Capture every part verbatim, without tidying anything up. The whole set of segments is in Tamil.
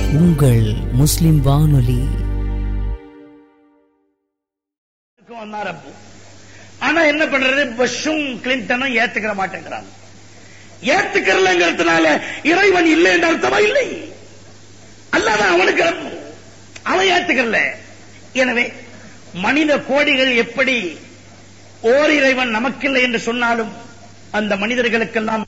உங்கள் முஸ்லிம் வானொலி. ஆனா என்ன பண்றது, புஷ்ஷும் கிளின்டனும் ஏத்துக்கிற மாட்டேங்கிறாங்க. ஏத்துக்கிறலங்கிறதுனால இறைவன் இல்லை என்ற அர்த்தமா? இல்லை, அல்லாதான் அவனுக்கு ரப்பு, அவன் ஏத்துக்கல. எனவே மனித கோடிகள் எப்படி ஓர் இறைவன் நமக்கில்லை என்று சொன்னாலும் அந்த மனிதர்களுக்கெல்லாம்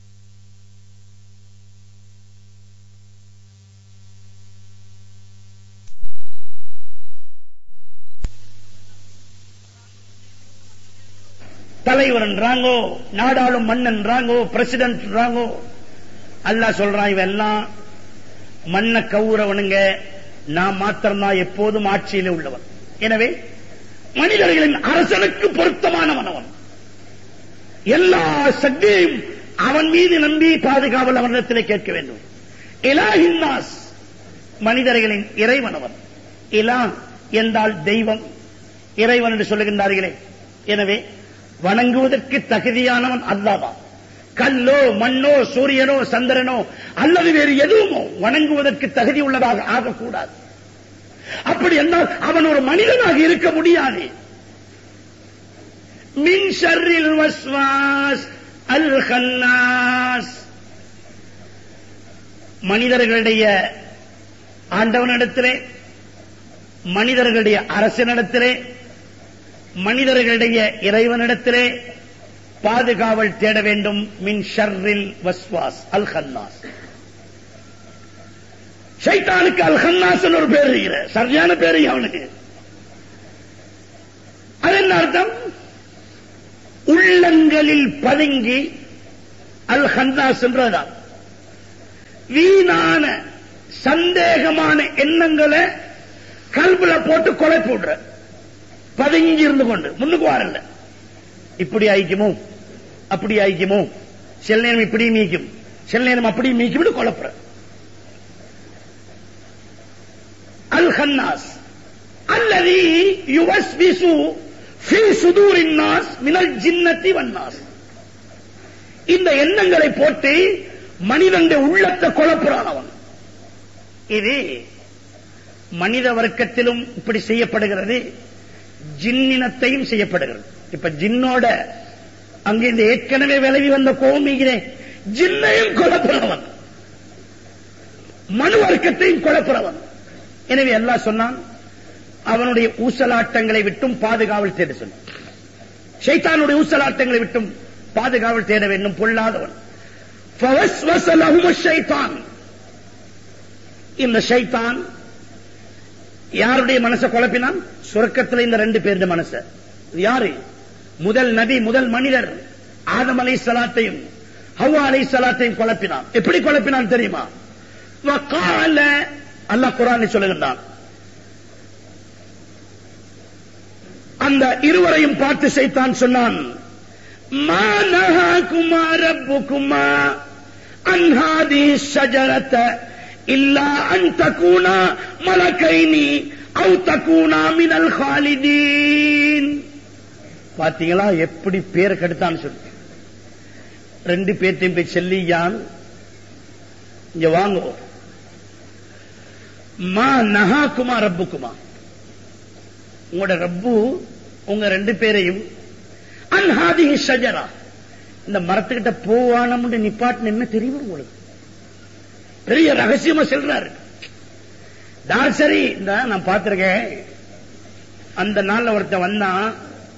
தலைவர்ன்றாங்கோ, நாடாளும் மன்னன்றாங்கோ, பிரசிடென்ட்ன்றாங்கோ. அல்லாஹ் சொல்றான், இவெல்லாம் மண்ண கவுறவனுங்க, நான் மாத்திரம்தான் எப்போதும் ஆட்சியிலே உள்ளவன். எனவே மனிதர்களின் அரசனுக்கு பொருத்தமானவன் அவன். எல்லா சக்தியையும் அவன் மீது நம்பி பாதுகாவல் அவனிடத்திலே கேட்க வேண்டும். இலாஹின்னாஸ், மனிதர்களின் இறைவன் அவன். இலா என்றால் தெய்வம், இறைவன் என்று சொல்லுகின்றார்களே. எனவே வணங்குவதற்கு தகுதியானவன் அல்லாஹ்தான். கல்லோ மண்ணோ சூரியனோ சந்திரனோ அல்லது வேறு எதுவுமோ வணங்குவதற்கு தகுதி உள்ளதாக ஆகக்கூடாது. அப்படி என்றால் அவன் ஒரு மனிதனாக இருக்க முடியாது. மின் ஷர்ரில் வஸ்வாஸ் அல் கன்னாஸ், மனிதர்களுடைய ஆண்டவனிடத்திலே, மனிதர்களுடைய அரசனிடத்திலே, மனிதர்களுடைய இறைவனிடத்திலே பாதுகாவல் தேட வேண்டும். மின் ஷர்ரில் வஸ்வாஸ் அல் கன்னாஸ். ஷைத்தானுக்கு அல் கன்னாஸ் ஒரு பேர் இருக்கிற, சரியான பேரு அவனுக்கு. அது என்ன அர்த்தம்? உள்ளங்களில் பதுங்கி அல் கன்னாஸ் என்றதான் வீணான சந்தேகமான எண்ணங்களை கல்புல போட்டு கொலை போடுற, பதுங்கி இருந்து கொண்டு முன்னுக்கு வரல. இப்படி ஆயிக்குமோ அப்படி ஆயிக்குமோ, சில நேரம் இப்படி மீக்கும், சில நேரம் அப்படி மீக்கும், குழப்புற. அல் கன்னாஸ் அல்லதி யுவஸ்விசு ஃபீ சுதூரின் நாஸ் மினல் ஜின்னத்தி வன்னாஸ். இந்த எண்ணங்களை போட்டு மனிதனுடைய உள்ளத்தை குழப்புறான் அவன். இது மனித வர்க்கத்திலும் இப்படி செய்யப்படுகிறது, ஜின்னினத்தையும் செய்யப்படுகிறது. இப்ப ஜின்னோட அங்க இந்த ஏற்கனவே விலகி வந்த கோமிகிறேன், ஜின்னையும் குழப்புறவன், மனு வர்க்கத்தையும் குழப்புறவன். எனவே அல்லாஹ் சொன்னான், அவனுடைய ஊசலாட்டங்களை விட்டும் பாதுகாவல் தேட சொன்னான். ஷைத்தானுடைய ஊசலாட்டங்களை விட்டும் பாதுகாவல் தேட வேண்டும், பொல்லாதவன். ஃபவஸ்வஸ லஹுமுஷ் ஷைத்தான், இந்த ஷைத்தான் யாருடைய மனசை குழப்பினான்? சொர்க்கத்தில் இந்த ரெண்டு பேருடைய மனசை. யாரு? முதல் நபி, முதல் மனிதர் ஆதம் அலைஹிஸ்ஸலாத்தையும் ஹவ்வா அலைஹிஸ்ஸலாத்தையும் குழப்பினான். எப்படி குழப்பினான் தெரியுமா? வகால, அல்லாஹ் குர்ஆனில் சொல்லுகிறான், அந்த இருவரையும் பார்த்து ஷைத்தான் சொன்னான், மா நஹாகுமா ரப்புகுமா அன் ஹாதிஹி ஷஜரத இல்லா அன் தகூனா மலகைனி அவு தகூனா மினல் காலிதீன். பாத்தீங்களா எப்படி பேர் கெடுத்தான்னு சொல்லி. ரெண்டு பேர்த்தையும் போய் செல்லியான், இங்க வாங்க, மா நஹாகுமா ரப்புகுமா, உங்களோட ரப்பு உங்க ரெண்டு பேரையும் அன் ஹாதிஹி ஷஜரா, இந்த மரத்துக்கிட்ட போவானம்னு நிப்பாட்டு என்ன தெரியும் உங்களுக்கு? பெரிய ரகசியமா சொல்றாரு. தாசரி நான் பார்த்திருக்கேன். அந்த நாள்ல ஒருத்தன் வந்தான்,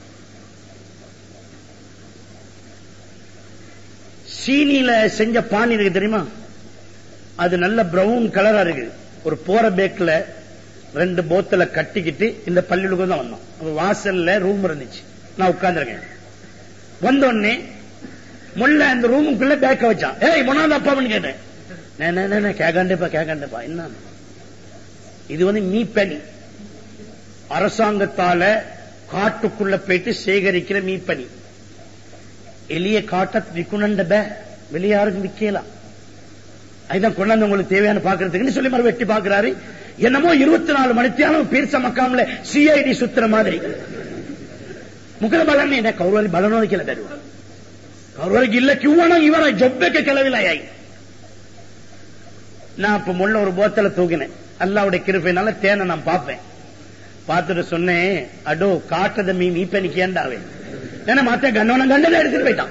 சீனியில செஞ்ச பானி இருக்கு தெரியுமா, அது நல்ல பிரவுன் கலரா இருக்கு. ஒரு போற பேக்ல ரெண்டு போத்தல கட்டிக்கிட்டு இந்த பள்ளிகளுக்கு தான் வந்தோம். வாசல்ல ரூம் இருந்துச்சு, நான் உட்கார்ந்துருக்கேன். வந்தோடனே முல்ல அந்த ரூமுக்குள்ள பேக்க வச்சான். ஏய் மொனாத அப்பான்னு கேட்டேன். கேட்காண்டேப்பா கேட்காண்டேப்பா என்ன இது? வந்து மீப்பனி, அரசாங்கத்தால காட்டுக்குள்ள போயிட்டு சேகரிக்கிற மீப்பனி. எளிய காட்ட விக்குணண்ட வெளியே யாருக்கும் விக்கலாம். அதுதான் கொண்டாந்து உங்களுக்கு தேவையான பாக்குறதுக்குன்னு சொல்லி மறு வெட்டி பாக்குறாரு. என்னமோ இருபத்தி நாலு மணித்தியாலும் பீர்ச மக்காமல சிஐடி சுத்துற மாதிரி. ಮುಖದ ಬಲನೇ ಇದೆ ಕೌರವರಿಗೆ ಬಲನೋದಕ್ಕೆಲ್ಲ ಬೇಡ ಕೌರವರಿಗೆ ಇಲ್ಲ ಕಿವಣ ಇವರ ಜೊಬ್ಬಕ್ಕೆ ಕೆಲವಿಲ್ಲ ಯಾಯಿ நான் இப்ப முள்ள ஒரு போத்தல தூக்கினேன். அல்லாவுடைய கிருபையினால தேனை நான் பார்ப்பேன். பார்த்துட்டு சொன்னேன், அடோ காட்டுறத மீ மீப்ப நீ கேண்டாவே ஏன்னா மாத்த கண்ணோன கண்டதை எடுத்துட்டு போயிட்டான்.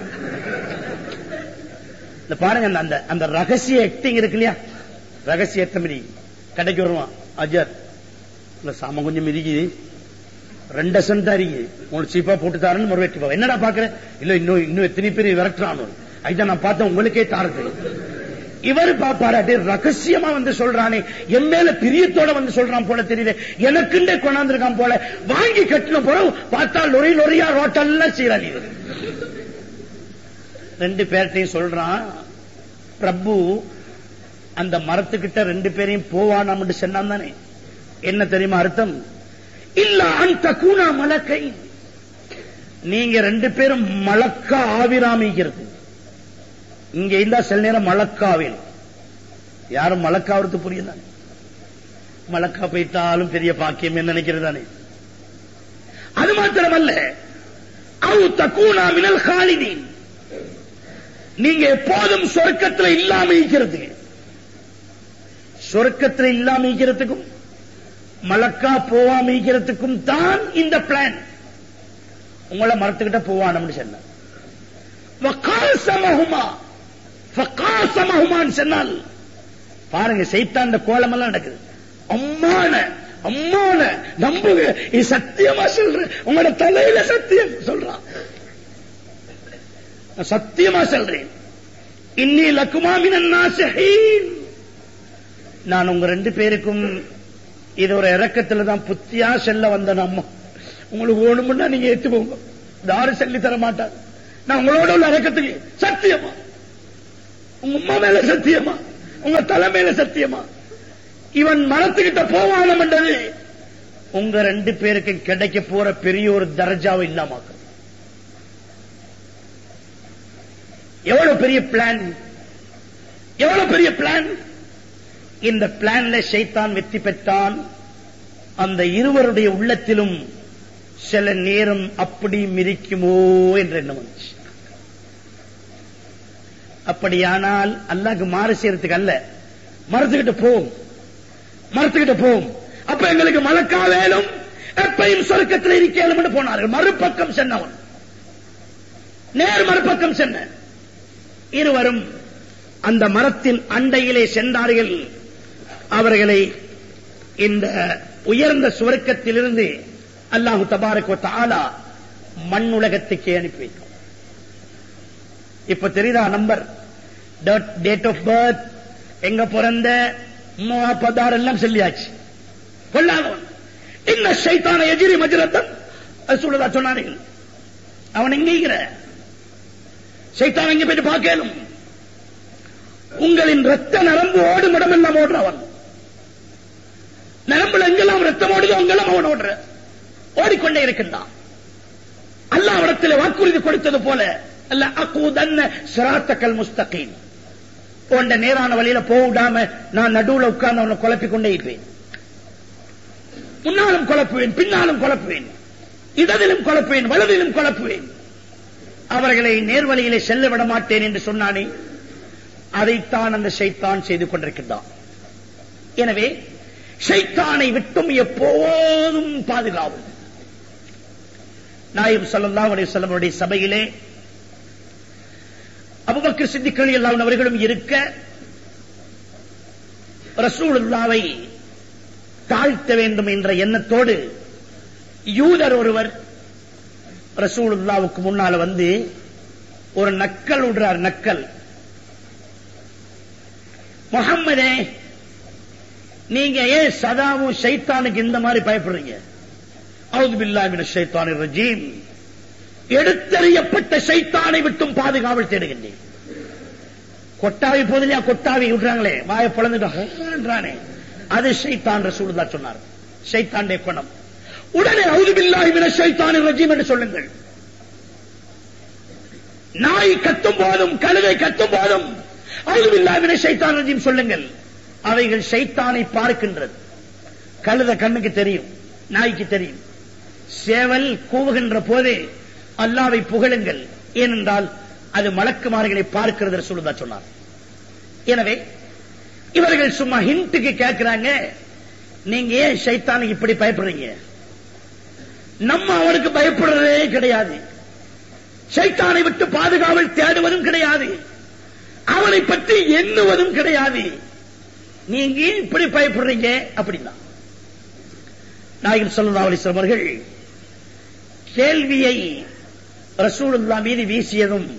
இந்த பாருங்க அந்த அந்த ரகசிய ஆக்டிங் இருக்கு இல்லையா, ரகசிய எத்தமதி கடைக்கு வருவான். அஜர் இல்ல சாம கொஞ்சம் மிதிக்குது, ரெண்டு சென்ட் அறிக்கு உங்களுக்கு சீப்பா போட்டு தாரன்னு மறுவெட்டி என்னடா பாக்குறேன், இல்ல இன்னும் இன்னும் எத்தனை பேர் விரட்டுறான். அதுதான் நான் பார்த்தேன் உங்களுக்கே தாரது. இவர் பாப்பாராட்டி ரகசியமா வந்து சொல்றானே, என் மேல பிரியத்தோட வந்து சொல்றான் போல தெரியல, எனக்குண்டே கொண்டாந்துருக்கான் போல. வாங்கி கட்டின போல பார்த்தா லொரி லொரியா ரோட்டெல்லாம் சீராளி. ரெண்டு பேர்ட்டையும் சொல்றான், பிரபு அந்த மரத்துக்கிட்ட ரெண்டு பேரையும் போவானாம் சொன்னான் தானே. என்ன தெரியுமா அர்த்தம்? இல்ல அந்த கூணா மலக்கை, நீங்க ரெண்டு பேரும் மலக்கா ஆவிராமிக்கிறது. இங்க இருந்தா சில நேரம் மலக்காவில் யாரும் மலக்காவது புரியுதா? மலக்கா போயிட்டாலும் பெரிய பாக்கியம் என்ன நினைக்கிறதானே. அது மாத்திரமல்ல, அவு தக்கூனா மினல் காலிதீன், நீங்க எப்போதும் சொர்க்கத்தில் இல்லாம இருக்கிறது. சொர்க்கத்தில் இல்லாம இருக்கிறதுக்கும் மலக்கா போவாம இருக்கிறதுக்கும் தான் இந்த பிளான். உங்களை மரத்துக்கிட்ட போவானு சொன்ன சொன்னால் பாருங்க, சைத்தான் கோலம் எல்லாம் நடக்குது. அம்மான அம்மான நம்புங்க, இது சத்தியமா சொல்றேன், உங்களோட தலையில சத்தியம் சொல்றான், சத்தியமா சொல்றேன். இன்னி லக்குமா மினன் நாஸிஹீன், நான் உங்க ரெண்டு பேருக்கும் இது ஒரு இறக்கத்துல தான் புத்தியா செல்ல வந்த. அம்மா உங்களுக்கு ஓணுமுன்னா நீங்க ஏத்துக்கோங்க, யாரும் சொல்லி தர மாட்டாங்க. நான் உங்களோட உள்ள இறக்கத்துக்கு சத்தியமா, உங்க அம்மா மேல சத்தியமா, உங்க தலை மேல சத்தியமா, இவன் மரத்துக்கிட்ட போவானம் என்றது உங்க ரெண்டு பேருக்கு கிடைக்க போற பெரிய ஒரு தர்ஜாவை இல்லாம. எவ்வளவு பெரிய பிளான், எவ்வளவு பெரிய பிளான். இந்த பிளான்ல ஷைத்தான் வெற்றி பெற்றான். அந்த இருவருடைய உள்ளத்திலும் சில நேரம் அப்படி மிதிக்குமோ என்ற எண்ணம் வந்துச்சு. அப்படியானால் அல்லாஹ்க்கு மாறு செய்யறதுக்கு அல்ல, மரத்துக்கிட்ட போவோம், மரத்துக்கிட்ட போவோம், அப்ப எங்களுக்கு மலக்கா வேணும், எப்பையும் சொர்க்கத்தில் இருக்கேன் போனார்கள். மறுபக்கம் சென்னவன் நேர் மறுபக்கம் சென்ன இருவரும் அந்த மரத்தின் அண்டையிலே சென்றார்கள். அவர்களை இந்த உயர்ந்த சுவர்க்கத்திலிருந்து அல்லாஹு தபாரக் வ தஆலா மண் உலகத்துக்கே அனுப்பி வைக்கும். இப்ப தெரியுதா நம்பர், டேட் ஆஃப் பர்த், எங்க பிறந்த, பதார் எல்லாம் சொல்லியாச்சு. கொள்ளாதவன் இன்ன ஷைத்தான எஜிரி மஜ்ரத்தன், அது சொல்லுதா சொன்னார்கள். அவன் எங்கிற ஷைத்தான் எங்க போயிட்டு பார்க்கலும். உங்களின் ரத்த நரம்பு ஓடும் இடமெல்லாம் ஓடுறவன், நரம்புல எங்கெல்லாம் ரத்தம் ஓடுதோ அங்கெல்லாம் அவன் ஓடுற ஓடிக்கொண்டே இருக்கின்றான். அல்லாஹ் இடத்தில் வாக்குறுதி கொடுத்தது போல, அல்ல அகூதன்ன சிராத்தக்கல் முஸ்தகீம், போன்ற நேரான வழியில போடாம நான் நடுவுல உட்கார்ந்து அவனை குழப்பிக் கொண்டே இருப்பேன். முன்னாலும் குழப்புவேன், பின்னாலும் குழப்புவேன், இடதிலும் குழப்புவேன், வலதிலும் குழப்புவேன். அவர்களை நேர்வழியிலே செல்ல விட மாட்டேன் என்று சொன்னானே, அதைத்தான் அந்த ஷைத்தான் செய்து கொண்டிருக்கின்றான். எனவே ஷைத்தானை விட்டும் எப்போதும் பாதுகாவும். நாயகம் ஸல்லல்லாஹு அலைஹி வஸல்லம் அவருடைய சபையிலே அபூபக்கர் சித்திக் ரலியல்லாஹு அன்ஹு அவர்களும் இருக்க, ரசூலுல்லாஹ்வை தாழ்த்த வேண்டும் என்ற எண்ணத்தோடு யூதர் ஒருவர் ரசூலுல்லாஹ்வுக்கு முன்னால வந்து ஒரு நக்கல் விடுறார். நக்கல், முஹம்மதே நீங்க ஏன் சதாவும் ஷைத்தானுக்கு இந்த மாதிரி பயப்படுறீங்க? அஊது பில்லாஹி மினஷ் ஷைத்தானிர் ரஜீம், எடுத்தறியப்பட்ட ஷைத்தானை விட்டும் பாதுகாவல் தேடுகின்றேன். கொட்டாவி போதிலையா, கொட்டாவி விடுறாங்களே, வாயை பொளந்துட்டானே, அது ஷைத்தான். ரசூலுல்லாஹ் சொன்னார், ஷைத்தானுடைய குணம். உடனே அஊது பில்லாஹி மினஷ் ஷைத்தானிர் ரஜீம் என்று சொல்லுங்கள். நாய் கத்தும் போதும் கழுதை கத்தும் போதும் அஊது பில்லாஹி மினஷ் ஷைத்தானிர் ரஜீம் சொல்லுங்கள். அவைகள் ஷைத்தானை பார்க்கின்றது. கழுத கண்ணுக்கு தெரியும், நாய்க்கு தெரியும். சேவல் கூவுகின்ற போதே அல்லாஹ்வை புகழுங்கள், ஏனென்றால் அது மலக்குமார்களை பார்க்கிறது ரசூலுல்லாஹ் சொன்னார். எனவே இவர்கள் சும்மா ஹிண்ட்டுக்கு கேட்கிறாங்க, நீங்க ஏன் ஷைத்தானுக்கு இப்படி பயப்படுறீங்க? நம்ம அவனுக்கு பயப்படுறதே கிடையாது, ஷைத்தானை விட்டு பாதுகாவல் தேடுவதும் கிடையாது, அவனை பற்றி எண்ணுவதும் கிடையாது, நீங்க இப்படி பயப்படுறீங்க அப்படின்னா. நாயகம் ஸல்லல்லாஹு அலைஹி வஸல்லம் அவர்கள் கேள்வியை ரசூலுல்லாஹ் மீது வீசியதும்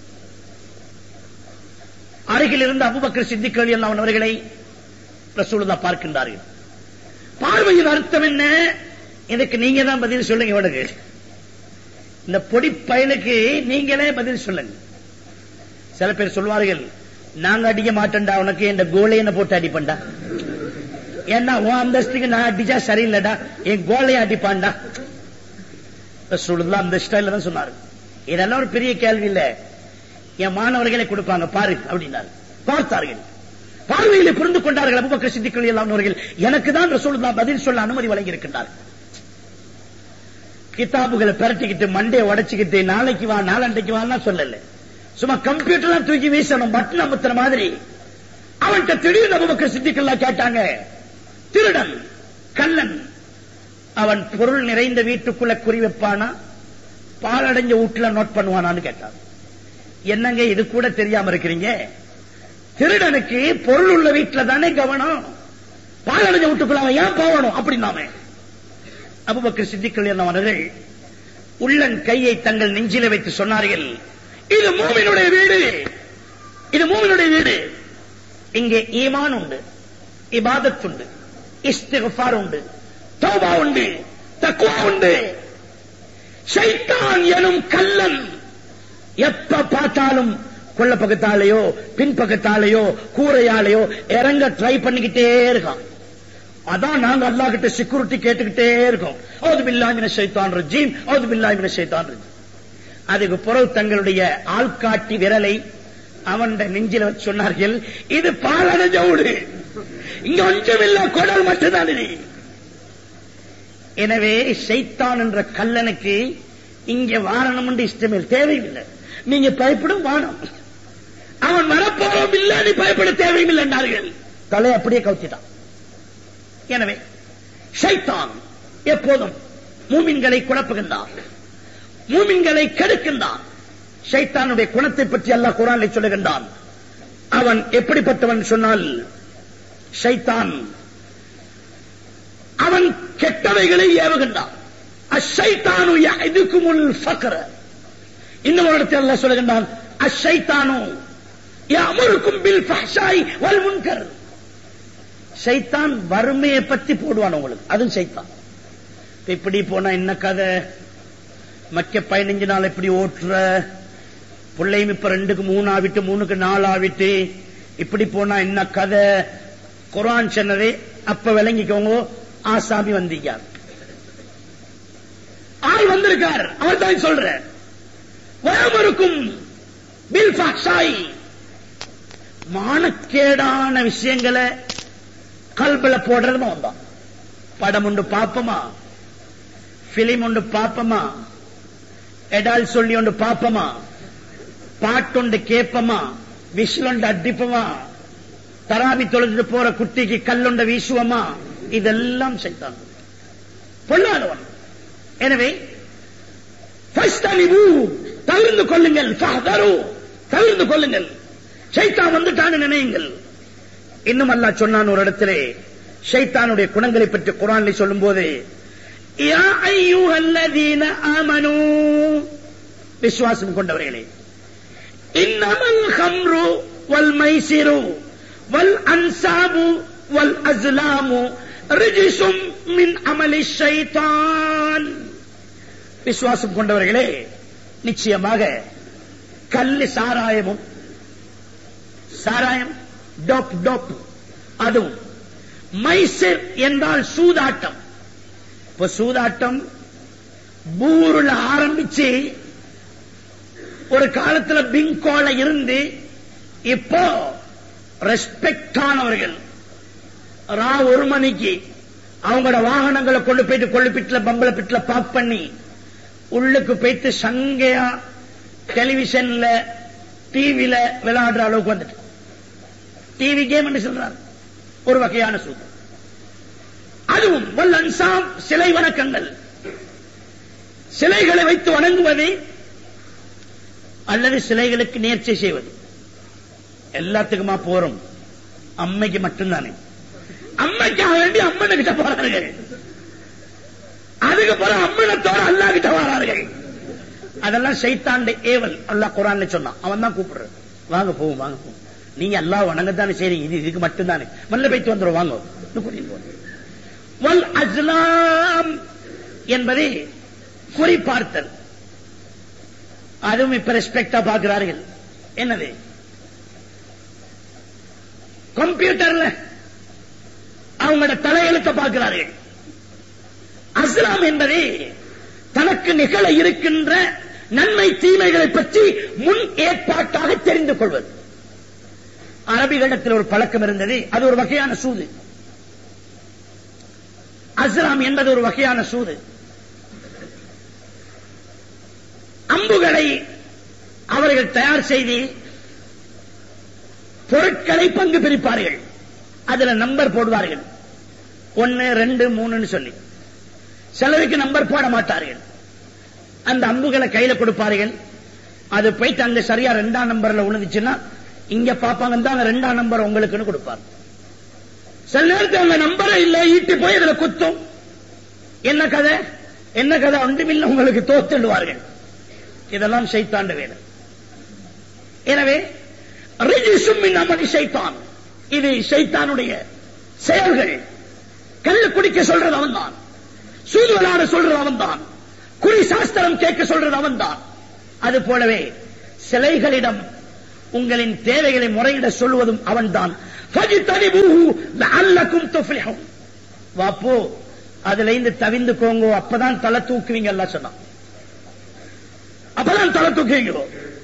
அருகில் இருந்த அபூபக்கர் சித்திக் ரலியல்லாஹு அன்ஹு அவர்களை ரசூலுல்லாஹ் பார்க்கின்றார்கள். பார்வையின் அர்த்தம் என்ன? இதுக்கு நீங்க தான் பதில் சொல்லுங்க. இவனுக்கு இந்த பொடி பயலுக்கு நீங்களே பதில் சொல்லுங்க. சில பேர் சொல்வார்கள், நாங்க அடிக்க மாட்டேன்டா, உனக்கு இந்த கோலையனை போட்டு அடிப்பண்டா, ஏன்னா உன் அந்தஸ்துக்கு நான் அடிச்சா சரியில்லடா, என் கோலையை அடிப்பான்டா. ரசூலுல்லாஹ் அந்த ஸ்டைல்ல தான் சொன்னாரு. இதெல்லாம் ஒரு பெரிய கேள்வி இல்ல, என் மாணவர்களை கொடுப்பாங்க பாரு அப்படின்னாரு. பார்த்தார்கள், பார்வையிலே புரிந்து கொண்டார்கள் அபூபக்கர் சித்திக் ரலியல்லாஹு அன்ஹு அவர்கள். எனக்கு தான் ரசூலுல்லாஹ் பதில் சொல்ல அனுமதி வழங்கி இருக்கின்றார். கிதாபுகளை பரட்டிக்கிட்டு மண்டையை உடைச்சுக்கிட்டு நாளைக்கு வா நாளண்டைக்கு வான்னா சொல்லல, சும்மா கம்ப்யூட்டர் தூக்கி வீசணும் பட்டன் அமுத்துற மாதிரி. அவன்கிட்ட திடீர்னு அபூபக்கர் சித்திக் ரலியல்லாஹு கேட்டாங்க, திருடன் கள்ளன் அவன் பொருள் நிறைந்த வீட்டுக்குள்ள குறி வைப்பானா, பாலடைஞ்ச வீட்டுல நோட் பண்ணுவானான்னு கேட்டான். என்னங்க இது கூட தெரியாம இருக்கிறீங்க? திருடனுக்கு பொருள் உள்ள வீட்டுல தானே கவனம், பாலடைஞ்ச வீட்டுக்குள்ள அவன் ஏன் போகணும் அப்படின்னாமே. அபூபக்கர் சித்திக் ரலியல்லாஹு அன்ஹு அவர்கள் உள்ளன் கையை தங்கள் நெஞ்சில வைத்து சொன்னார்கள், இது மூமினுடைய வீடு, இது மூமினுடைய வீடு. இங்கே ஈமான் உண்டு, இபாதத் உண்டு, இஸ்திக்ஃபார் உண்டு, தௌபா உண்டு, தக்வா உண்டு. ஷைத்தான் எனும் கள்ளன் எப்ப பார்த்தாலும் கொள்ள பக்கத்தாலேயோ பின்பக்கத்தாலேயோ கூரையாலேயோ இறங்க ட்ரை பண்ணிக்கிட்டே இருக்கான். அதான் நாங்க அல்லாஹ் கிட்ட செக்யூரிட்டி கேட்டுக்கிட்டே இருக்கோம். அவுது பில்லாஹி மினஷ் ஷைத்தானிர் ரஜீம், அவுது பில்லாஹி மினஷ் ஷைத்தானிர் ரஜீம். அதுக்கு பிறகு தங்களுடைய ஆள்காட்டி விரலை அவன் நெஞ்சில வச்சு சொன்னார்கள், இது பாலடைஞ்ச வீடு, இங்க ஒன்றுமில்ல, குடல் மட்டும்தான் இது. எனவே ஷைத்தான் என்ற கல்லனுக்கு இங்க வாரணம் என்று இஷ்டமே தேவையில்லை, நீங்க பயப்படும் வானம், அவன் வரப்போவும் இல்லை, நீ பயப்பட தேவையும் இல்லை என்றார்கள். தலை அப்படியே கவுத்திட்டான். எனவே ஷைத்தான் எப்போதும் மூமின்களை குழப்புகின்றான், மூமின்களை கெடுக்கின்றான். ஷைத்தானுடைய குணத்தை பற்றி அல்லாஹ் குர்ஆனில் சொல்லுகின்றான். அவன் எப்படிப்பட்டவன் சொன்னால், ஷைத்தான் அவன் கெட்டவைகளை ஏவுகின்றான். அஷைத்தானு யஅதுகுமுல் ஃபக்ர. இன்னொரு இடத்தில் அல்லாஹ் சொல்லுகின்றான், அஷைத்தானு யஅமுருக்கும் பில் ஃபஹ்ஷாய் வல் முன்கர். ஷைத்தான் வறுமையை பத்தி போடுவான் உங்களுக்கு, அதுவும் ஷைத்தான். இப்படி போனா என்ன கதை, மக்க பதினஞ்சு நாள் எப்படி ஓட்டுற, பிள்ளையும் இப்ப ரெண்டுக்கு மூணு ஆவிட்டு மூணுக்கு நாலு ஆவிட்டு, இப்படி போனா என்ன கதை. குர்ஆன் சொன்னதே அப்ப விளங்கிக்கோங்க, ஆசாமி வந்திருக்கார், ஆள் வந்திருக்கார், அவர் தான் சொல்ற. வயமருக்கும் பில் ஃபஹ்ஷாய், மானக்கேடான விஷயங்களை கல்பல போடுறதுமா வந்தான். படம் உண்டு பாப்பமா, பிலிம் உண்டு பாப்பமா, எடால் சொல்லி உண்டு பாப்பமா, பாட்டுண்டு கேப்பமா, விசிலுண்டு அடிப்பமா, தராவி தொழுது போற குட்டிக்கு கல்லுண்ட வீசுவமா, இதெல்லாம் ஷைத்தான் பொல்லாதவன். எனவே தவிர்ந்து கொள்ளுங்கள், தவிர்ந்து கொள்ளுங்கள், ஷைத்தான் வந்துட்டான்னு நினையுங்கள். இன்னும் அல்லாஹ் சொன்னான் ஒரு இடத்திலே ஷைத்தானுடைய குணங்களை பற்றி குர்ஆனில் சொல்லும் போது, யா அய்யுஹல்லதீன ஆமனூ, விசுவாசம் கொண்டவர்களே, இன்னமல் ஹம்ரு வல் மைசிரு வல் அன்சாபு வல் அஸ்லாமு ரிஜ்சும் மின் அமலி ஷைத்தான். விசுவாசம் கொண்டவர்களே, நிச்சயமாக கல்லு சாராயமும், சாராயம் டோப் டோப், அதுவும் மைசிர் என்றால் சூதாட்டம். இப்ப சூதாட்டம் பூருல ஆரம்பிச்சு ஒரு காலத்துல பிங்கோல இருந்து இப்போ ரெஸ்பெக்ட் ஆனவர்கள் ரா ஒரு மணிக்கு அவங்களோட வாகனங்களை கொண்டு போயிட்டு கொள்ளுப்பிட்டுல பம்பள பிட்டுல பாக் பண்ணி உள்ளுக்கு போயிட்டு சங்கையா டெலிவிஷன்ல டிவில விளையாடுற அளவுக்கு வந்துட்டு, டிவி கேம் என்று சொல்றாரு. ஒரு வகையான சூது. அதுவும் வல் அன்சாம் சிலை வணக்கங்கள், சிலைகளை வைத்து வணங்குவது அல்லது சிலைகளுக்கு நேர்ச்சை செய்வது. எல்லாத்துக்குமா போறோம்? அம்மைக்கு மட்டும்தானே. அம்மைக்காக வேண்டி அம்மனை கிட்ட போறார்கள், அதுக்கு பிறகு அம்மனத்தோட அல்லா கிட்ட வரார்கள். அதெல்லாம் சைத்தாண்ட ஏவல். அல்லாஹ் குர்ஆன்ல சொன்னான். அவன் தான் கூப்பிடுற, வாங்க போவோம் வாங்க போவோம், நீங்க அல்லாஹ் வணங்கத்தானே செய்றீங்க, இது இதுக்கு மட்டும்தானே, மல்ல போயிட்டு வந்துடும் வாங்க கூட்டிட்டு போங்க. வல் அஸ்லாம் என்பது குறிப்பார்த்தல். அதுவும் இப்ப ரெஸ்பெக்டா பார்க்கிறார்கள். என்னது? கம்ப்யூட்டர்ல அவங்களோட தலையெழுத்த பார்க்கிறார்கள். அஸ்லாம் என்பது தனக்கு நிகழ இருக்கின்ற நன்மை தீமைகளை பற்றி முன் ஏற்பாட்டாக தெரிந்து கொள்வது. அரபிகளிடத்தில் ஒரு பழக்கம் இருந்தது, அது ஒரு வகையான சூது. அஸ்லாம் என்பது ஒரு வகையான சூது. அம்புகளை அவர்கள் தயார் செய்து பொருட்களை பங்கு பிரிப்பார்கள். அதுல நம்பர் போடுவார்கள், ஒன்னு ரெண்டு மூணுன்னு சொல்லி. சிலருக்கு நம்பர் போட மாட்டார்கள். அந்த அம்புகளை கையில கொடுப்பார்கள். அது போயிட்டு அங்க சரியா ரெண்டாம் நம்பர்ல விழுந்துச்சுன்னா இங்க பாப்பாங்க தான் ரெண்டாம் நம்பர் உங்களுக்குன்னு கொடுப்பார். சில நேரத்தில் அந்த நம்பரை இல்ல ஈட்டி போய் இதுல குத்தும். என்ன கதை என்ன கதை ஒன்றுமில்லை, உங்களுக்கு தோத்துடுவார்கள். இதெல்லாம் ஷைத்தாண்ட வேலை. எனவே ரிஜிசும் மின் அமலி ஷைத்தான், இது ஷைத்தானுடைய செயல்கள். கல்லு குடிக்க சொல்றது அவன் தான், சூது விளையாட சொல்றது அவன் தான், குறி சாஸ்திரம் கேட்க சொல்றது அவன் தான். அது போலவே சிலைகளிடம் உங்களின் தேவைகளை முறையிட சொல்வதும் அவன் தான். வாப்போ அதுல இருந்து தவிந்துக்கோங்க, அப்பதான் தலை தூக்குவீங்க எல்லாம் சொன்னான். அப்பதான் தலை தூக்குவீங்க.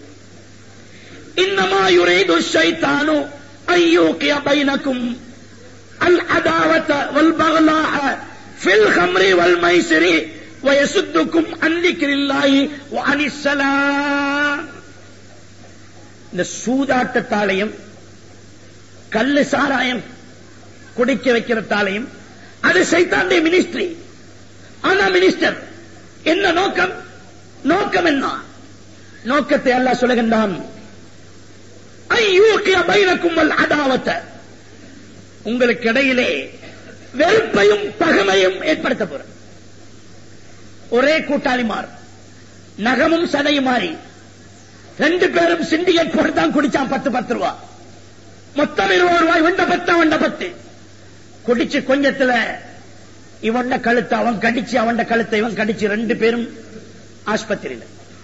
இன்னமா யுரீது ஷைத்தானு அய்யூகிய பைனக்கும் அல் அதாவத வல் பக்லாஹ ஃபில் ஹம்ரி வல் மைசிரி வயசுத்துக்கும் அன் திக்ரில்லாஹி வ அனிஸ் ஸலாம். இந்த சூதாட்டத்தாலையும் கல்லு சாராயம் குடிக்க வைக்கிறதாலையும் அது சைத்தானுடைய மினிஸ்ட்ரி. ஆனா மினிஸ்டர் என்ன நோக்கம்? நோக்கம் என்ன? நோக்கத்தை அல்லாஹ் சொல்லுகின்றான், ஐயூகிய பைனக்கும் வல் அதாவத, உங்களுக்கு இடையிலே வெறுப்பையும் பகைமையும் ஏற்படுத்த போற. ஒரே கூட்டாளிமார், நகமும் சதையும் மாறி ரெண்டு பேரும் சிண்டிகேட் போட்டு தான் குடிச்சான். பத்து பத்து ரூபா மொத்தம் இருபது ரூபாய். வண்ட பத்து அவண்ட பத்து குடிச்சு கொஞ்சத்துல இவண்ட கழுத்தை அவன் கடிச்சு, அவண்ட கழுத்தை இவன் கடிச்சு, ரெண்டு பேரும் ஆஸ்பத்திரியில்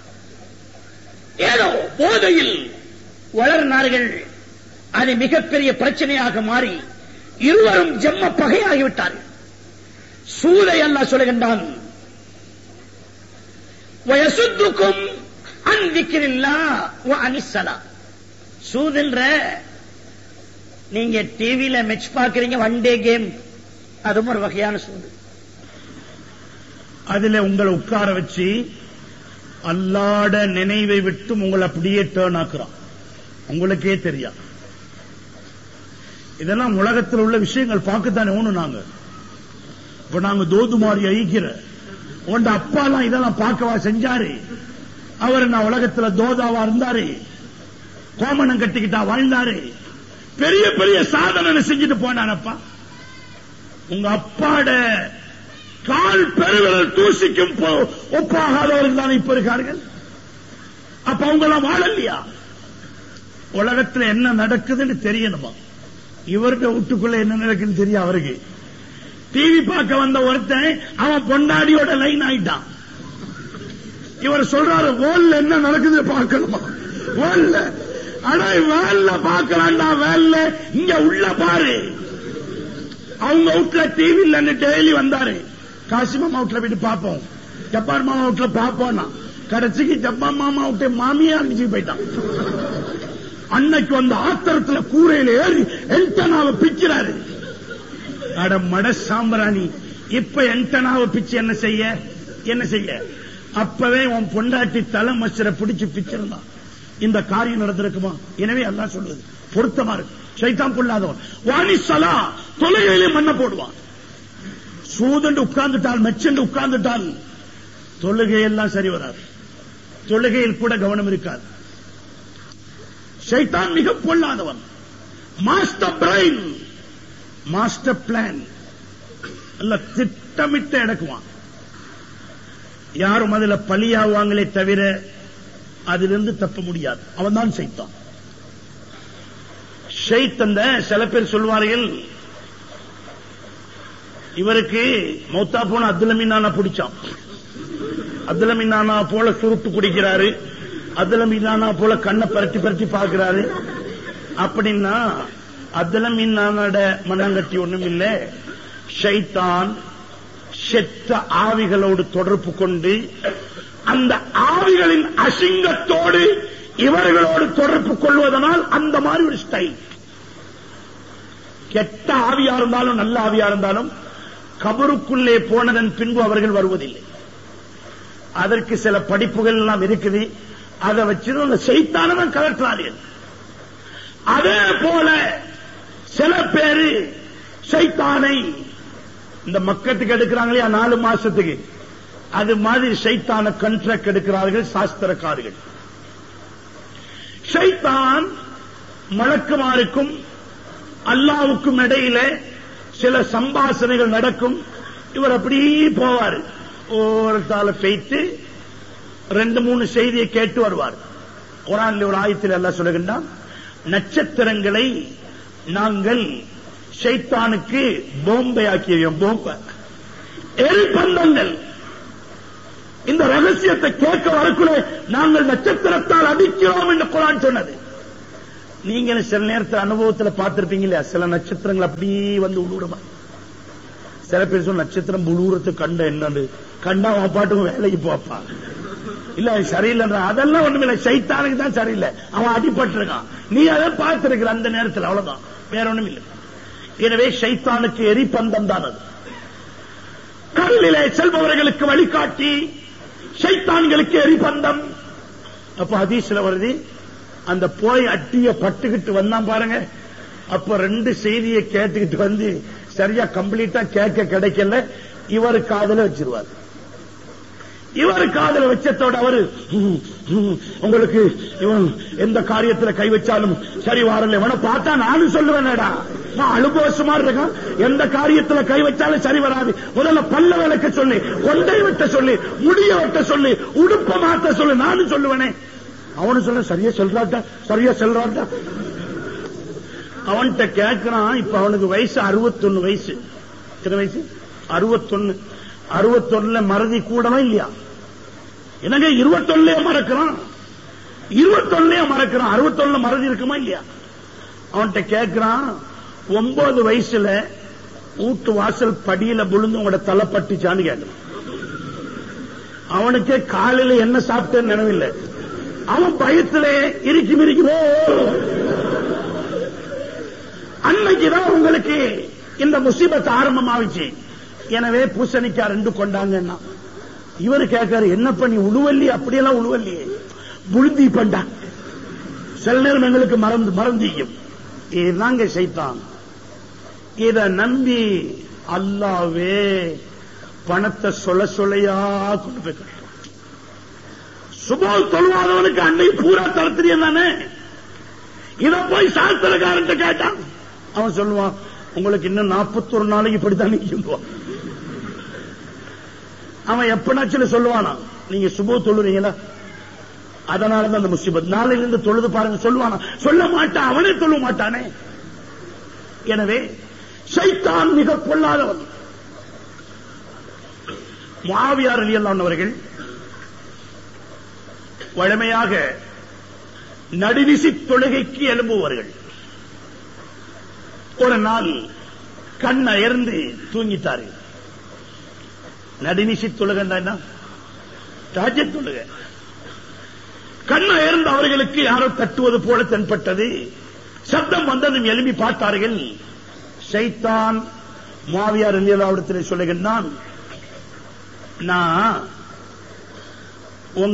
ஏதோ போதையில் வளர்னார்கள். அது மிகப்பெரிய பிரச்சனையாக மாறி இருவரும் ஜென்ம பகையாகிவிட்டார்கள். சூதை அல்லாஹ் சொல்லுகின்றான், வயசுத்துக்கும் அன் திக்ரில்லாஹ் வ அனிஸ் ஸலாம். சூதுன்ற நீங்க டிவியில மேட்ச் பாக்குறீங்க, ஒன் டே கேம், அதுவும் ஒரு வகையான சூது. அதுல உங்களை உட்கார வச்சு அல்லாட நினைவை விட்டு உங்களை அப்படியே டேர்ன் ஆக்குறான், உங்களுக்கே தெரியாது. இதெல்லாம் உலகத்தில் உள்ள விஷயங்கள் பார்க்கத்தானே ஒண்ணு. நாங்க இப்ப நாங்க தோதுமாரி ஐக்கிற உண்ட அப்பாலாம் இதெல்லாம் பார்க்கவா செஞ்சாரு? அவர் நான் உலகத்துல தோதாவா இருந்தாரு, கோமணம் கட்டிக்கிட்டா வாழ்ந்தாரு, பெரிய பெரிய சாதனை செஞ்சுட்டு போனானப்பா. உங்க அப்பாட கால் பெருவிரல் தூசிக்கும் ஒப்பாகாதவர்கள் தான் இப்ப இருக்கார்கள். அப்ப அவங்க எல்லாம் வாழலையா? உலகத்துல என்ன நடக்குதுன்னு தெரியணுமா? இவருடைய வீட்டுக்குள்ள என்ன நடக்குன்னு தெரியும் அவருக்கு. டிவி பார்க்க வந்த ஒருத்தன் அவன் பொண்டாடியோட லைன் ஆயிட்டான். இவர் சொல்றாரு, வேல்ல என்ன நடக்குது பார்க்கணுமா? வேல்ல ஆனா வேல்ல பார்க்கலாம்டா, வேல்ல இங்க உள்ள பாரு. அவங்க வீட்டுல டிவி இல்லன்னு டெய்லி வந்தாரு. காசிமாமா வீட்டுல போயிட்டு பார்ப்போம், ஜப்பான் மாமா வீட்டுல பார்ப்போம். கடைசிக்கு ஜப்பான் மாமா விட்டு மாமியா அடிச்சு போயிட்டான். அன்னைக்கு வந்த ஆத்திரத்துல கூரையில ஏறி என்டனாவை பிக்கிறாரு. அட மட சாம்பிராணி, இப்ப என்டனாவை பிச்சு என்ன செய்ய என்ன செய்ய? அப்பவே உன் பொண்டாட்டி தலை மச்சரை பிடிச்சு பிச்சிருந்தான், இந்த காரியம் நடந்திருக்குமா? எனவே அல்லாஹ் சொல்லுது பொருத்தமா இருக்கு. ஷைத்தான் பொல்லாதவன். வாணிசலா தொழுகையிலே மண்ண போடுவான். சூதண்டு உட்கார்ந்துட்டால் மெச்சண்டு உட்கார்ந்துட்டால் தொழுகையெல்லாம் சரி வராது. தொழுகையில் கூட கவனம் இருக்காது. ஷைத்தான் மிக பொல்லாதவன். மாஸ்டர் பிரைன், மாஸ்டர் பிளான் எல்லாம் திட்டமிட்டு எடுக்குவான். யாரும் அதுல பலியாவாங்களே தவிர அதிலிருந்து தப்ப முடியாது. அவன் தான் ஷைத்தான். ஷைத்தந்த சில பேர் சொல்வார்கள், இவருக்கு மௌத்தா போன அப்துல் மீனானா பிடிச்சான். அப்துல் மீனானா போல சுருட்டு குடிக்கிறாரு, அப்துல் மீனானா போல கண்ணை பரட்டி பரட்டி பார்க்கிறாரு. அப்படின்னா அப்துல் மீனானோட மண்ணங்கட்டி ஒண்ணும் இல்லை. ஷைத்தான் செத்த ஆவிகளோடு தொடர்பு கொண்டு அந்த ஆவிகளின் அசிங்கத்தோடு இவர்களோடு தொடர்பு கொள்வதனால் அந்த மாதிரி ஒரு ஸ்டைல். கெட்ட ஆவியா இருந்தாலும் நல்ல ஆவியா இருந்தாலும் கபருக்குள்ளே போனதன் பின்பு அவர்கள் வருவதில்லை. அதற்கு சில படிப்புகள் எல்லாம் இருக்குது. அதை வச்சு அந்த ஷைத்தானவன் கலற்றார்கள். அதே போல சில பேரு ஷைத்தானை இந்த மக்கத்துக்கு எடுக்கிறாங்களே நாலு மாசத்துக்கு, அது மாதிரி ஷைத்தான கண்ட்ராக்ட் எடுக்கிறார்கள் சாஸ்திரக்காரர்கள். ஷைத்தான் மலக்குமாருக்கும் அல்லாவுக்கும் இடையில சில சம்பாஷணைகள் நடக்கும். இவர் அப்படி போவார். ஒருத்தால பெய்த்து ரெண்டு மூணு செய்தியை கேட்டு வருவார். குர்ஆன்ல ஒரு ஆயத்தில் அல்லாஹ் சொல்லுகின்றான், நட்சத்திரங்களை நாங்கள் ஷைத்தானுக்கு போம்பை ஆக்கியோம். போம்பை எரிபந்தங்கள். இந்த ரகசியத்தை கேட்க வரக்குள்ள நாங்கள் நட்சத்திரத்தால் அடிக்கிறோம் என்று குர்ஆன் சொன்னது. நீங்க சில நேரத்தில் அனுபவத்தில் பார்த்திருப்பீங்க இல்லையா? சில நட்சத்திரங்கள் அப்படியே வந்து உழுவுறமா. சில பேர் சொல்ல நட்சத்திரம் உழுவுறது கண்ட என்னன்னு கண்டா அவன் பாட்டுக்கும் வேலைக்கு போப்பா. இல்ல சரியில்லை, அதெல்லாம் ஒண்ணுமில்லை. ஷைத்தானுக்கு தான் சரியில்லை, அவன் அடிபட்டு இருக்கான். நீ அதை பார்த்திருக்கிற அந்த நேரத்தில், அவ்வளவுதான், வேற ஒண்ணும் இல்லை. எனவே ஷைத்தானுக்கு எரிபந்தம் தான் அது. கடலிலே செல்பவர்களுக்கு வழிகாட்டி ஷைத்தான்களுக்கு எரிபந்தம். அப்ப ஹதீஸ்ல வருது, அந்த போய் அட்டிய பட்டுக்கிட்டு வந்தான் பாருங்க. அப்ப ரெண்டு செய்தியை கேட்டுக்கிட்டு வந்து சரியா கம்ப்ளீட்டா கேட்க கிடைக்கல, இவரு காதல வச்சிருவார். இவர் காதல வச்சதோட அவரு உங்களுக்கு இவன் எந்த காரியத்துல கை வச்சாலும் சரி வரல. இவனை பார்த்தா நானும் சொல்லுவேன்டா, நான் அனுபவசமா இருக்கான். எந்த காரியத்துல கை வச்சாலும் சரி வராது. முதல்ல பல்ல விளக்க சொல்லி, கொண்டை வெட்ட சொல்லி, முடிய வெட்ட சொல்லி, உடுப்ப மாத்த சொல்லி நானும் சொல்லுவேனே. அவனு சொல்ல சரியா சொல்றாட்டா, சரியா சொல்றாட்டா. அவன்கிட்ட கேட்கிறான். இப்ப அவனுக்கு வயசு அறுபத்தொன்னு வயசு. எத்தனை வயசு? அறுபத்தொன்னு. அறுபத்தொன்னுல மறதி கூடவா இல்லையா? எனக்கு இருபத்தொன்னுலயே மறக்கிறான், இருபத்தொன்னுலயே மறக்கிறான். அறுபத்தொன்னுல மறதி இருக்குமா இல்லையா? அவன்கிட்ட கேட்கிறான், ஒன்பது வயசுல வீட்டு வாசல் படியில விழுந்து உங்களோட தலை பட்டுச்சான்னு கேட்கிறான். அவனுக்கே காலையில என்ன சாப்பிட்டேன்னு நினைவில்லை. அவன் பயத்துல இறுக்கி மிரிக்கிறோ. அன்னைக்குதான் உங்களுக்கு இந்த முசீபத் ஆரம்பமாவிச்சு. எனவே பூசணிக்காய் ரெண்டு கொண்டாங்கன்னா இவரு கேட்காரு, என்ன பண்ணி உழுவல்லி? அப்படியெல்லாம் உழுவல்லியே, புழுந்தி பண்டா. சில நேரம் எங்களுக்கு மறந்து மறந்தியும். இதுதாங்க ஷைத்தான். இத நம்பி அல்லாவே பணத்தை சொல்ல சொல்லையா கொண்டு போய் கட்டுறான். சுபோல் தொழுவாதவனுக்கு அன்னை பூரா தரத்திரியம் தானே. இத போய் சாஸ்திரக்காரன் கேட்டான். அவன் சொல்லுவான், உங்களுக்கு இன்னும் நாற்பத்தி ஒரு நாளைக்கு இப்படித்தான் நிற்கும். அவன் எப்பனாச்சும் சொல்லுவானா, நீங்க சுபோ தொழுறீங்களா, அதனாலதான் அந்த முசீபத், நாளையிலிருந்து தொழுது பாருங்க சொல்லுவானா? சொல்ல மாட்டான், அவனே சொல்ல மாட்டானே. எனவே ஷைத்தான் மிக பொல்லாதவன். முஆவியா ரலியல்லாஹு அவர்கள் வழமையாக நடுநிசி தொழுகைக்கு எழும்புவார்கள். ஒரு நாள் கண் அயர்ந்து தூங்கிட்டார்கள். நடுநிசி தொழுகண்டா தஹஜ்ஜுத் தொழுகை. கண் அயர்ந்து அவர்களுக்கு யாரோ தட்டுவது போல தென்பட்டது. சப்தம் வந்ததும் எழுப்பி பார்த்தார்கள். ஷைத்தான் முஆவியா ரலியல்லாஹு அன்ஹு சொல்லுகின்றான், நான்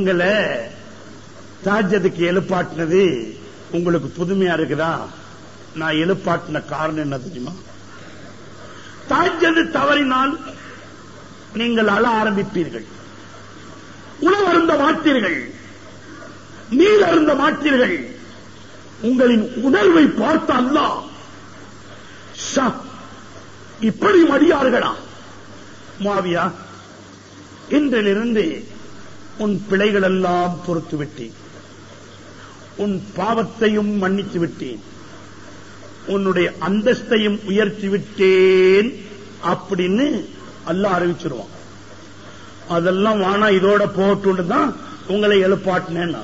உங்களை தஹஜ்ஜுதுக்கு எழுப்பாட்டினது உங்களுக்கு புதுமையா இருக்குதா? நான் எழுப்பாட்டின காரணம் என்ன தெரியுமா? தாஜ்ஜது தவறினால் நீங்கள் அழ ஆரம்பிப்பீர்கள், உணவு அருந்த மாட்டீர்கள், நீர் அருந்த மாட்டீர்கள். உங்களின் உணர்வை பார்த்த அல்லாஹ் இப்படி மடியார்களா முஆவியா, இன்றிலிருந்து உன் பிழைகள் எல்லாம் பொறுத்து விட்டேன், உன் பாவத்தையும் மன்னித்து விட்டேன், உன்னுடைய அந்தஸ்தையும் உயர்த்தி விட்டேன் அப்படின்னு அல்லாஹ் அறிவிச்சிருவான். அதெல்லாம் வானா இதோட போட்டு தான் உங்களை எழுப்பாட்டினேன்.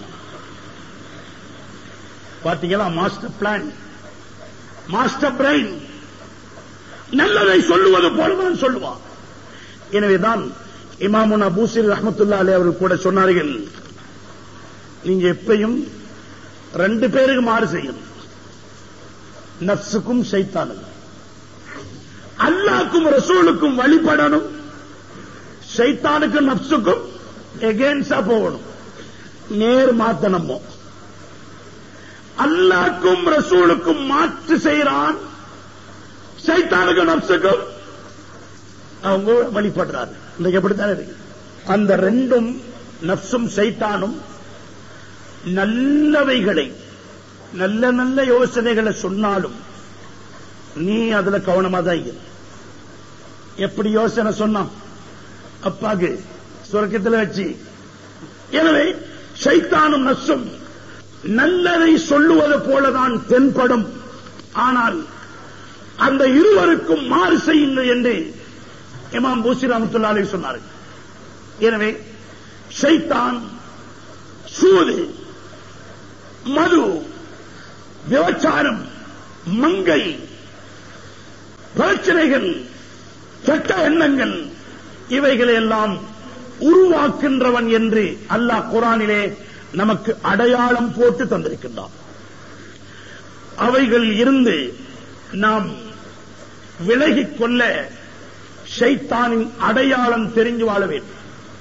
பாத்தீங்களா? மாஸ்டர் பிளான், மாஸ்டர் பிரெயின் நல்லதை சொல்லுவது போலதான் சொல்லுவான். எனவேதான் இமாமுனா பூசிர் ரஹ்மத்துல்லாஹி அலைஹி அவர்கள் கூட சொன்னார்கள், நீங்க எப்பயும் ரெண்டு பேருக்கு மாறு செய்யணும், நஃப்ஸுக்கும் ஷைத்தானுக்கும். அல்லாஹ்வுக்கும் ரசூலுக்கும் வழிபடணும், ஷைத்தானுக்கும் நஃப்ஸுக்கும் எகென்ஸ்டா போகணும், நேர் மாத்தனமோ. அல்லாஹ்வுக்கும் ரசூலுக்கும் மாற்று செய்யறான், ஷைத்தானுக்கும் நஃப்ஸுக்கும் அவங்க வழிபடுறாரு. இன்னைக்கு எப்படித்தானே இருக்கு? அந்த ரெண்டும் நஃப்ஸும் ஷைத்தானும் நல்லவைகளை, நல்ல நல்ல யோசனைகளை சொன்னாலும் நீ அதுல கவனமா தான் இரு. எப்படி யோசனை சொன்னான் அப்பாக்கு சொர்க்கத்தில் வச்சு. எனவே ஷைத்தானும் நஃப்ஸும் நல்லதை சொல்லுவது போலதான் தென்படும், ஆனால் அந்த இருவருக்கும் மாறு செய்யுங்கள் என்று இமாம் பூசிர் ரஹ்மத்துல்லாஹி அலைஹி சொன்னார்கள். எனவே ஷைத்தான் சூது, மது, விபச்சாரம், மங்கை, பிரச்சனைகள், கெட்ட எண்ணங்கள் இவைகளை எல்லாம் உருவாக்கின்றவன் என்று அல்லாஹ் குர்ஆனிலே நமக்கு அடையாளம் போட்டு தந்திருக்கின்றான். அவைகளில் இருந்து நாம் விலகிக் கொள்ள ஷைத்தானின் அடையாளம் தெரிஞ்சு வாழ வேண்டும்.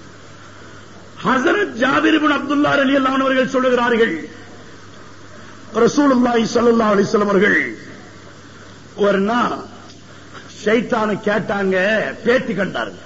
ஹஸரத் ஜாபிர் இப்னு அப்துல்லாஹ் ரலியல்லாஹு அன்ஹு அவர்கள் சொல்லுகிறார்கள், ரசூலுல்லாஹி ஸல்லல்லாஹு அலைஹி வஸல்லம் அவர்கள் ஒரு நாள் ஷைத்தானை கேட்டாங்க, பேட்டி கண்டார்கள்.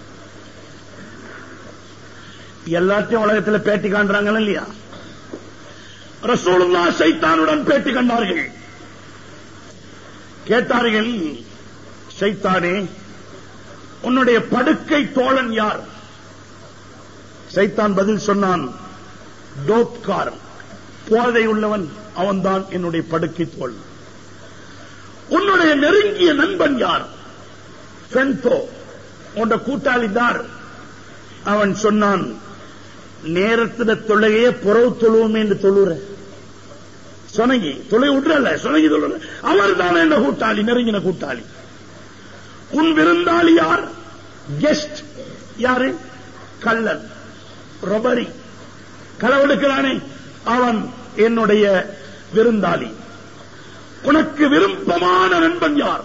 எல்லாத்தையும் உலகத்தில் பேட்டி காண்றாங்க இல்லையா? ரசூலுல்லாஹ் ஷைத்தானுடன் பேட்டி கண்டார்கள். கேட்டார்கள், ஷைத்தானே உன்னுடைய படுக்கை தோழன் யார்? ஷைத்தான் பதில் சொன்னான், டோப்காரன், போதை உள்ளவன், அவன்தான் என்னுடைய படுக்கை தோழன். உன்னுடைய நெருங்கிய நண்பன் யார்? ஃபென்தோ, உன் கூட்டாளி தார். அவன் சொன்னான், நேரத்தில் தொழுகையே புறவு தொழுவோமே என்று தொழுற சொனங்கி தொலை விட்டுறல, சொனங்கி தொழுற, அவர் தான் என்ன கூட்டாளி, நெருங்கின கூட்டாளி. உன் விருந்தாளி யார்? கெஸ்ட் யாரு? கள்ளன், ரொபரி, களவெடுக்கிறானே, அவன் என்னுடைய விருந்தாளி. உனக்கு விருப்பமான நண்பன் யார்?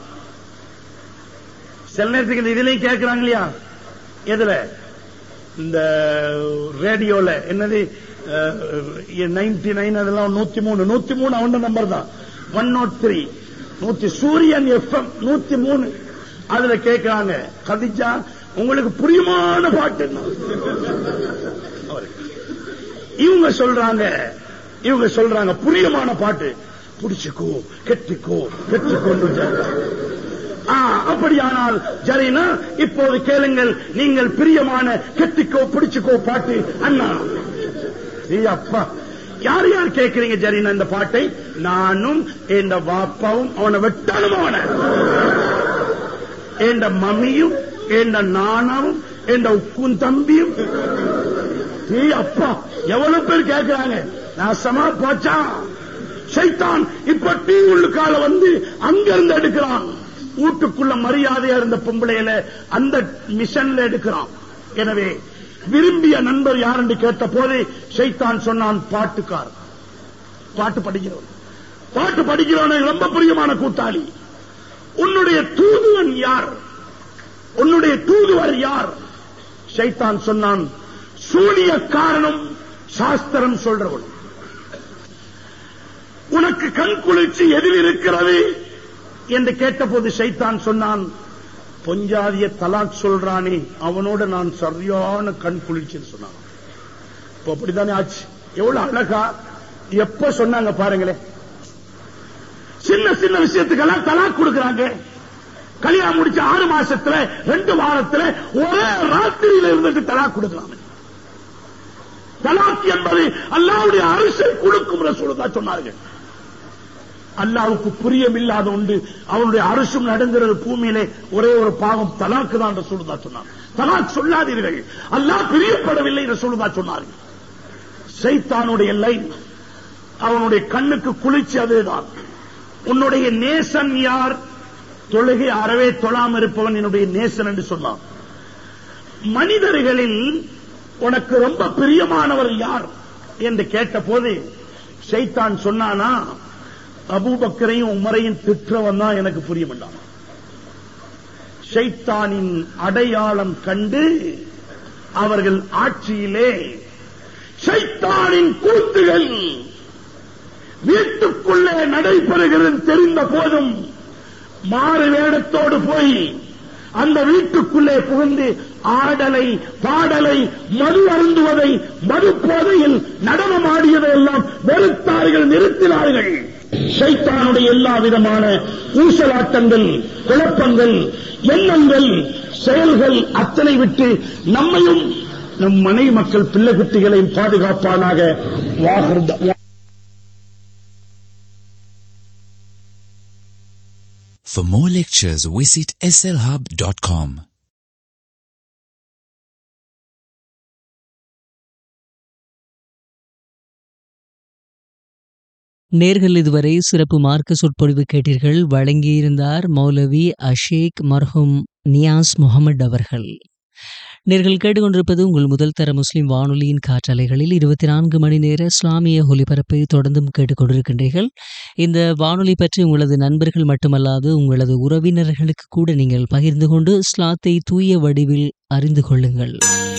சில நேரத்துக்கு இதுலயும் கேட்கிறாங்க இல்லையா? எதுல? இந்த ரேடியோல என்னது நைன்டி நைன் அதெல்லாம் நூத்தி மூணு நூத்தி மூணு அவன் நம்பர் தான். ஒன் நாட் த்ரீ நூத்தி சூரியன் எஃப்எம் நூத்தி மூணு அதுல கேட்கிறாங்க, கதிஜா உங்களுக்கு புரியுமான பாட்டு. இவங்க சொல்றாங்க இவங்க சொல்றாங்க புரியுமான பாட்டு, புடிச்சுக்கோ கெட்டிக்கோ கெட்டிக்கோ. அப்படியானால் ஜரீனா இப்போது கேளுங்கள், நீங்கள் பிரியமான கெட்டிக்கோ பிடிச்சுக்கோ பாட்டு. அண்ணா அப்பா யார் யார் கேட்கிறீங்க ஜரீனா இந்த பாட்டை? நானும் என் வாப்பாவும் அவனை வெட்டாலும், அவனை என் மம்மியும் என் நானாவும் என் உக்கும் தம்பியும். அப்பா எவ்வளவு பேர் கேட்கிறாங்க. நாசமா போச்சா ஷைத்தான். இப்ப டீ உள்ளுக்கால வந்து அங்கிருந்து எடுக்கிறான், வீட்டுக்குள்ள மரியாதையா இருந்த பொம்பளையில அந்த மிஷன்ல எடுக்கிறான். எனவே விரும்பிய நண்பர் யார் என்று கேட்ட போது ஷைத்தான் சொன்னான், பாட்டுக்கார், பாட்டு படிக்கிறவன். பாட்டு படிக்கிறவன் ரொம்ப பிரியமான கூட்டாளி. உன்னுடைய தூதுவன் யார்? உன்னுடைய தூதுவர் யார்? ஷைத்தான் சொன்னான், சூனிய காரணம் சாஸ்திரம் சொல்றவன். உனக்கு கண் குளிர்ச்சி எதில் இருக்கிறது என்று கேட்டபோது ஷைத்தான் சொன்னான், பொஞ்சாதிய தலாக் சொல்றானே அவனோட நான் சரியான கண் குளிர்ச்சின்னு சொன்னான். இப்ப அப்படித்தானே ஆச்சு. எவ்வளவு அழகா எப்ப சொன்னாங்க பாருங்களேன். சின்ன சின்ன விஷயத்துக்கெல்லாம் தலாக் கொடுக்கறாங்க. கல்யாணம் முடிச்ச ஆறு மாசத்துல ரெண்டு வாரத்துல ஒரே ராத்திரியில இருந்துட்டு தலாக் கொடுக்கலாம். தலாக் என்பது அல்லாஹ்வுடைய அரசை கொடுக்கும் ரசூலுல்லாஹ் சொன்னார்கள். அல்லாஹ்வுக்கு பிரியமில்லாத ஒன்று அவனுடைய அரசும் நடந்துறது பூமியிலே ஒரே ஒரு பாவம் தலாக்கு தான் ரசூலுல்லாஹ் சொன்னார். தலாக் சொல்லாதீர்கள், அல்லாஹ் பிரியப்படவில்லை ரசூலுல்லாஹ் சொன்னார்கள். ஷைத்தானுடைய லைன், அவனுடைய கண்ணுக்கு குளிர்ச்சி அதுதான். உன்னுடைய நேசன் யார்? தொழுகை அறவே தொழாம இருப்பவன் என்னுடைய நேசன் என்று சொன்னான். மனிதர்களில் உனக்கு ரொம்ப பிரியமானவர் யார் என்று கேட்ட போது ஷைத்தான் சொன்னானா, அபூபக்கரையும் உமரையும் திற்றவன் தான் எனக்கு புரிய வேண்டாம். ஷைத்தானின் அடையாளம் கண்டு அவர்கள் ஆட்சியிலே ஷைத்தானின் கூத்துகள் வீட்டுக்குள்ளே நடைபெறுகிறது தெரிந்த போதும் மாறு வேடத்தோடு போய் அந்த வீட்டுக்குள்ளே புகுந்து ஆடலை, பாடலை, மது அருந்துவதை, மது போதையில் நடனமாடியதை எல்லாம் வெறுத்தார்கள், நிறுத்தினார்கள். ஷைத்தானுடைய எல்லா விதமான ஊசலாட்டங்கள், குழப்பங்கள், எண்ணங்கள், செயல்கள் அத்தனை விட்டு நம்மையும் நம் மனைவி மக்கள் பிள்ளை குட்டிகளையும் பாதுகாப்பானாக. For more lectures, visit s l hub dot com. நேர்கள் இதுவரை சிறப்பு மார்க்க சொற்பொழிவு கேட்டீர்கள். வழங்கியிருந்தார் மௌலவி அஷேக் மர்ஹூம் நியாஸ் முகமது அவர்கள். நேர்கள் கேட்டுக்கொண்டிருப்பது உங்கள் முதல் தர முஸ்லிம் வானொலியின் காற்றலைகளில் இருபத்தி நான்கு மணி நேர இஸ்லாமிய ஒலிபரப்பை தொடர்ந்தும் கேட்டுக்கொண்டிருக்கின்றீர்கள். இந்த வானொலி பற்றி உங்களது நண்பர்கள் மட்டுமல்லாது உங்களது உறவினர்களுக்கு கூட நீங்கள் பகிர்ந்து கொண்டு இஸ்லாத்தை தூய வடிவில் அறிந்து கொள்ளுங்கள்.